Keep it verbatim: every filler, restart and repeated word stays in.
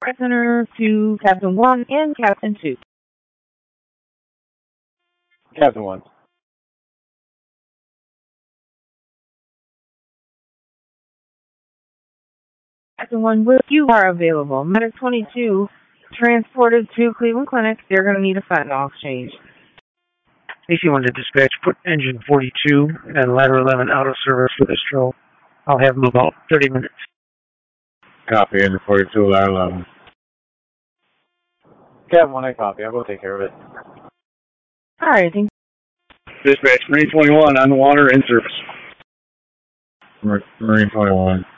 Center to Captain one and Captain two. Captain one. Captain one, with you are available. Medic twenty-two, transported to Cleveland Clinic. They're going to need a fentanyl exchange. A C one to dispatch, put engine forty-two and ladder eleven out of service for this drill. I'll have them about thirty minutes. Copy, engine forty-two, ladder eleven. Captain one, I copy. I'll go take care of it. All right, thank Dispatch, Marine twenty-one on the water in service. Marine twenty-one.